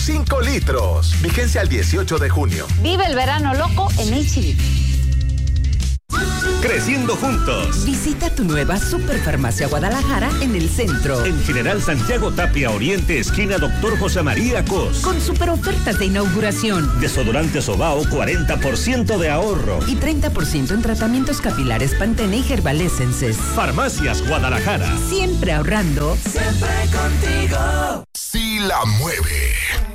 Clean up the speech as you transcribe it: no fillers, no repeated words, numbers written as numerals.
5 litros. Vigencia al 18 de junio. Vive el verano loco en H-E-B. Creciendo juntos. Visita tu nueva Superfarmacia Guadalajara en el centro. En General Santiago Tapia Oriente, esquina Doctor José María Cos. Con super ofertas de inauguración. Desodorante Sobao, 40% de ahorro. Y 30% en tratamientos capilares Pantene y Herbal Essences. Farmacias Guadalajara. Siempre ahorrando. Siempre contigo. Sí la mueve.